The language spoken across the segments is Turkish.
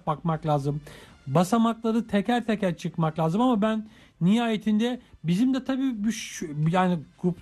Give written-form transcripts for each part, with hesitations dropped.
bakmak lazım. Basamakları teker teker çıkmak lazım ama ben nihayetinde bizim de tabii yani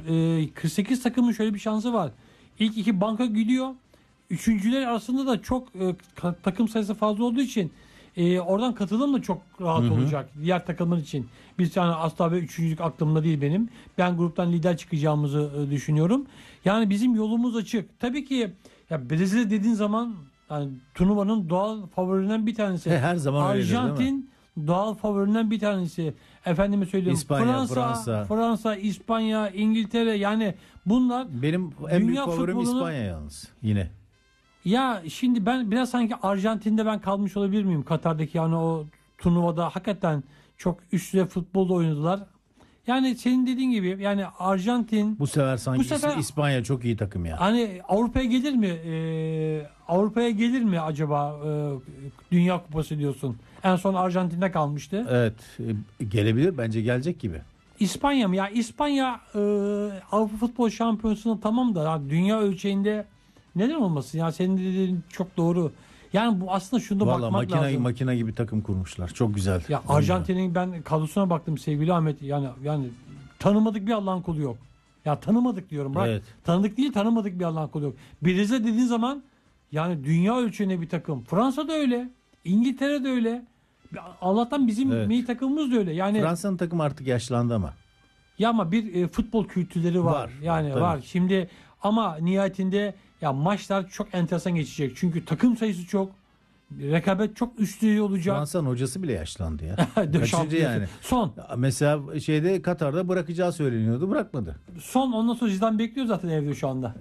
48 takımın şöyle bir şansı var. İlk iki banka gidiyor. Üçüncüler arasında da çok takım sayısı fazla olduğu için oradan katılım da çok rahat olacak diğer takımlar için. Biz yani asla ve üçüncülük aklımda değil benim. Ben gruptan lider çıkacağımızı düşünüyorum. Yani bizim yolumuz açık. Tabii ki ya Brezilya dediğin zaman yani turnuvanın doğal favorilerinden bir tanesi. Her zaman Arjantin doğal favorilerinden bir tanesi. Efendime söyleyeyim. İspanya, Fransa, İspanya, İngiltere, yani bunlar benim en büyük favorim İspanya yalnız yine. Ya şimdi ben biraz sanki Arjantin'de ben kalmış olabilir miyim? Katar'daki yani o turnuvada hakikaten çok üst düzey futbolda oynadılar. Yani senin dediğin gibi yani Arjantin bu sefer sanki İspanya çok iyi takım ya. Hani Avrupa'ya gelir mi? Avrupa'ya gelir mi acaba Dünya Kupası diyorsun? En son Arjantin'de kalmıştı. Evet, gelebilir, bence gelecek gibi. İspanya mı? Ya İspanya Avrupa Futbol Şampiyonası'nda tamam da dünya ölçeğinde neden olmasın? Ya senin dediğin çok doğru. Yani bu aslında şunu bakmak lazım. Makine gibi takım kurmuşlar. Çok güzel. Ya Arjantin'in ben kadrosuna baktım sevgili Ahmet. Yani tanımadık bir Allah'ın kulu yok. Ya tanımadık diyorum. Bırak. Evet. Tanıdık değil, tanımadık bir Allah'ın kulu yok. Brezilya dediğin zaman yani dünya ölçeğinde bir takım. Fransa da öyle. İngiltere de öyle. Allah'tan bizim milli takımımız da öyle. Yani Fransa'nın takımı artık yaşlandı ama. Ya ama bir futbol kültürleri var. Yani var. Şimdi ama nihayetinde ya maçlar çok enteresan geçecek. Çünkü takım sayısı çok. Rekabet çok üstü olacak. Fransa'nın hocası bile yaşlandı ya. Kaçıncı yani. Son. Mesela Katar'da bırakacağı söyleniyordu. Bırakmadı. Son, ondan sonra Zidane bekliyor zaten evde şu anda.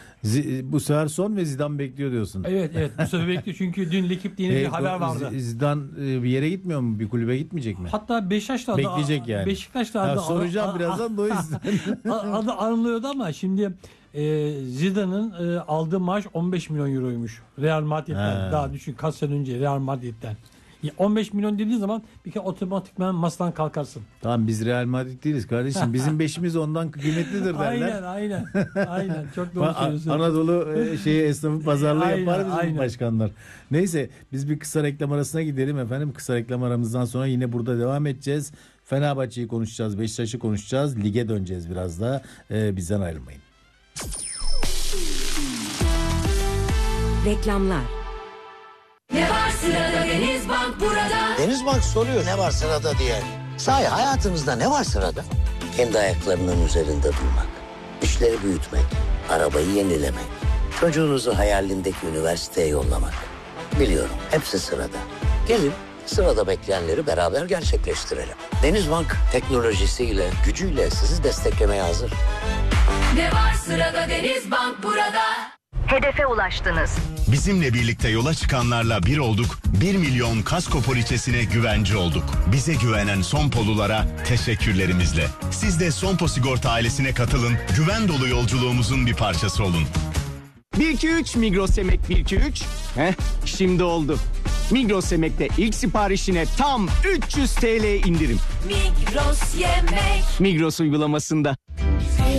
Bu sefer son ve Zidane bekliyor diyorsun. Evet bu sefer bekliyor çünkü dün L'Equipe diye bir haber vardı. Zidane bir yere gitmiyor mu? Bir kulübe gitmeyecek mi? Hatta Beşiktaş'ta bekleyecek yani. Beşiktaş'ta soracağım birazdan da o yüzden. Adı anılıyordu ama şimdi Zidane'ın aldığı maaş 15 milyon euroymuş. Real Madrid'den. Daha düşün kaç sene önce Real Madrid'den. 15 milyon dediğin zaman bir kere otomatikman masadan kalkarsın. Tamam, biz Real Madrid değiliz kardeşim. Bizim beşimiz ondan kıymetlidir derler. Aynen. Çok doğru söylüyorsun. Anadolu esnafı pazarlığı yapar bizim başkanlar. Neyse, biz bir kısa reklam arasına gidelim efendim. Kısa reklam aramızdan sonra yine burada devam edeceğiz. Fenerbahçe'yi konuşacağız, Beşiktaş'ı konuşacağız. Lige döneceğiz biraz da. Bizden ayrılmayın. Reklamlar. Ne var sırada Denizbank burada. Denizbank soruyor ne var sırada diye. Sahi hayatınızda ne var sırada? Kendi ayaklarının üzerinde durmak, işleri büyütmek, arabayı yenilemek, çocuğunuzu hayalindeki üniversiteye yollamak. Biliyorum, hepsi sırada. Gelin sırada bekleyenleri beraber gerçekleştirelim. Denizbank teknolojisiyle, gücüyle sizi desteklemeye hazır. Ne var sırada Denizbank burada. Hedefe ulaştınız. Bizimle birlikte yola çıkanlarla bir olduk, 1 milyon kasko poliçesine güvence olduk. Bize güvenen Sonpolulara teşekkürlerimizle. Siz de Sonpo Sigorta ailesine katılın, güven dolu yolculuğumuzun bir parçası olun. 1-2-3 Migros Yemek 1-2-3. Şimdi oldu. Migros Yemek'te ilk siparişine tam 300 TL indirim. Migros Yemek. Migros uygulamasında.